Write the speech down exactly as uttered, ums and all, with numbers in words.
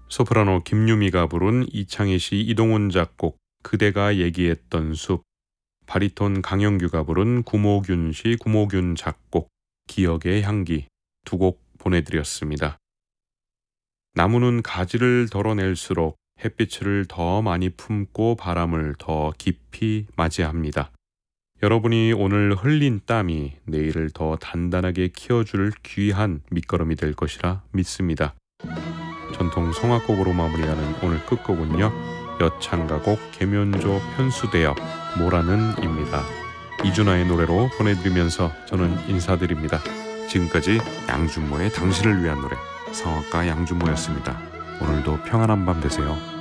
소프라노 김유미가 부른 이창희 씨 이동훈 작곡 그대가 얘기했던 숲, 바리톤 강영규가 부른 구모균 씨 구모균 작곡 기억의 향기 두 곡 보내드렸습니다. 나무는 가지를 덜어낼수록 햇빛을 더 많이 품고 바람을 더 깊이 맞이합니다. 여러분이 오늘 흘린 땀이 내일을 더 단단하게 키워줄 귀한 밑거름이 될 것이라 믿습니다. 전통 성악곡으로 마무리하는 오늘 끝곡은요, 여창가곡 계면조 편수대역 모라는입니다. 이준하의 노래로 보내드리면서 저는 인사드립니다. 지금까지 양준모의 당신을 위한 노래, 성악가 양준모였습니다. 오늘도 평안한 밤 되세요.